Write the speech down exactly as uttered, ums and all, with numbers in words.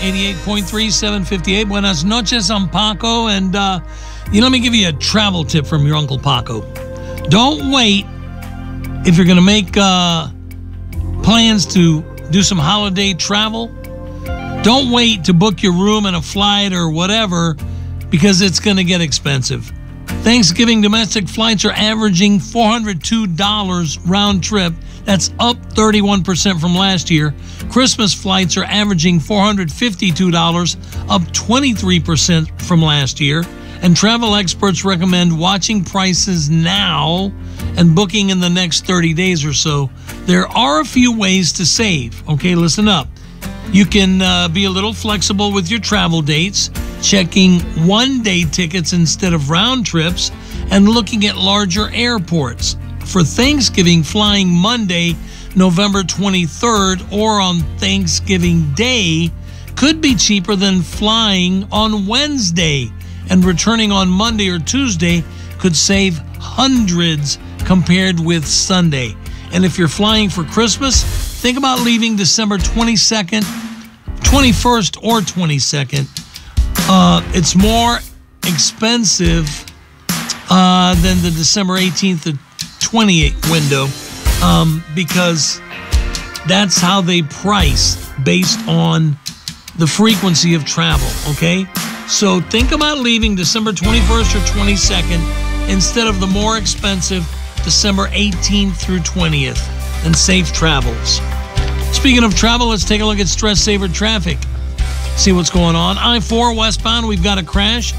eighty-eight point three, seven fifty-eight. Buenas noches, I'm Paco. And uh, you let me give you a travel tip from your Uncle Paco. Don't wait if you're going to make uh, plans to do some holiday travel. Don't wait to book your room and a flight or whatever, because it's going to get expensive. Thanksgiving domestic flights are averaging four hundred two dollars round trip. That's up thirty-one percent from last year. Christmas flights are averaging four hundred fifty-two dollars, up twenty-three percent from last year. And travel experts recommend watching prices now and booking in the next thirty days or so. There are a few ways to save. Okay, listen up. You can uh, be a little flexible with your travel dates, checking one-day tickets instead of round trips, and looking at larger airports. For Thanksgiving, flying Monday, November twenty-third, or on Thanksgiving Day could be cheaper than flying on Wednesday, and returning on Monday or Tuesday could save hundreds compared with Sunday. And if you're flying for Christmas, think about leaving December twenty-second, twenty-first, or twenty-second. Uh, it's more expensive uh, than the December eighteenth to twenty-eighth window um, because that's how they price based on the frequency of travel, okay? So think about leaving December twenty-first or twenty-second instead of the more expensive December eighteenth through twentieth, and safe travels. Speaking of travel, let's take a look at stress saver traffic. See what's going on. I four westbound, we've got a crash